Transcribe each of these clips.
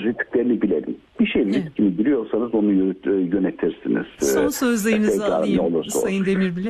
risklerini bilelim. Bir şeyin riskini biliyorsanız onu yönetirsiniz. Son sözlerinizi alayım Sayın Demirbilek.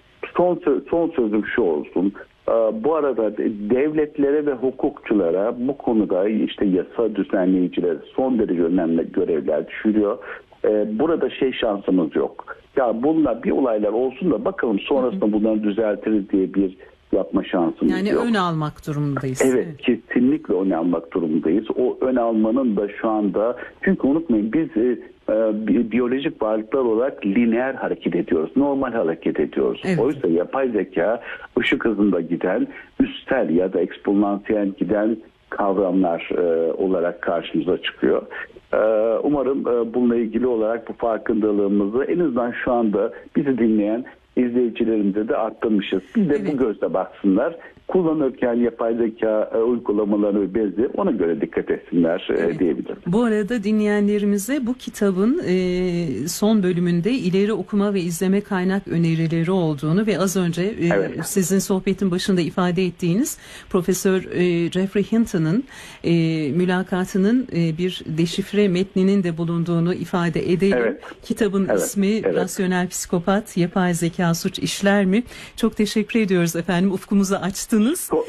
Son sözüm şu olsun. Bu arada devletlere ve hukukçulara bu konuda işte yasa düzenleyiciler son derece önemli görevler düşürüyor. Burada şansımız yok. Ya bunlar bir olaylar olsun da bakalım sonrasında bunları düzeltiriz diye bir yapma şansımız yok. Yani ön almak durumundayız. Evet, kesinlikle ön almak durumundayız. O ön almanın da şu anda, çünkü unutmayın biz biyolojik varlıklar olarak lineer hareket ediyoruz. Normal hareket ediyoruz. Evet. Oysa yapay zeka ışık hızında giden, üstel ya da eksponansiyel giden kavramlar olarak karşımıza çıkıyor. Umarım bununla ilgili olarak bu farkındalığımızı en azından şu anda bizi dinleyen izleyicilerimize de arttırmışız. Bir de bu gözle baksınlar. Kullanırken yapay zeka uygulamalarını bezi ona göre dikkat etsinler diyebilirim. Bu arada dinleyenlerimize bu kitabın son bölümünde ileri okuma ve izleme kaynak önerileri olduğunu ve az önce sizin sohbetin başında ifade ettiğiniz Profesör Geoffrey Hinton'ın mülakatının bir deşifre metninin de bulunduğunu ifade edelim. Kitabın ismi Rasyonel Psikopat, Yapay Zeka Suç İşler mi? Çok teşekkür ediyoruz efendim. Ufkumuzu açtınız.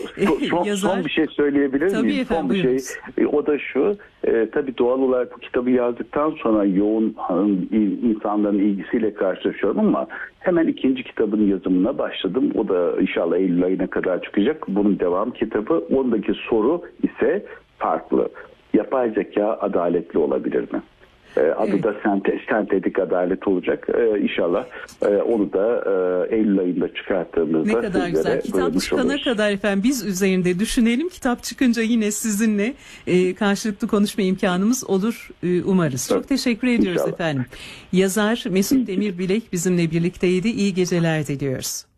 Son bir şey söyleyebilir tabii miyim? Efendim, son bir şey. O da şu. Tabii doğal olarak bu kitabı yazdıktan sonra yoğun insanların ilgisiyle karşılaşıyorum ama hemen ikinci kitabın yazımına başladım. O da inşallah Eylül ayına kadar çıkacak. Bunun devam kitabı. Ondaki soru ise farklı. Yapay zeka adaletli olabilir mi? Adı da sentetik adalet olacak. İnşallah onu da Eylül ayında çıkarttığımızda ne kadar güzel. Kitap çıkana kadar efendim biz üzerinde düşünelim. Kitap çıkınca yine sizinle karşılıklı konuşma imkanımız olur umarız. Çok teşekkür ediyoruz efendim. Yazar Mesut Demirbilek bizimle birlikteydi. İyi geceler diliyoruz.